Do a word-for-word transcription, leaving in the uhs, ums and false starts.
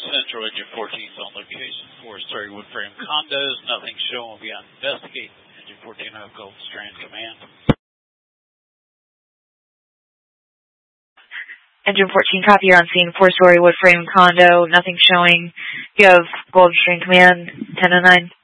Central Engine fourteen is on location. Four-story wood frame condos. Nothing shown. Will be on investigate. Engine fourteen, I have Gold Strand Command. Engine fourteen, copy. You're on scene. Four-story wood frame condo. Nothing showing. You have Gold Strand Command. ten oh nine.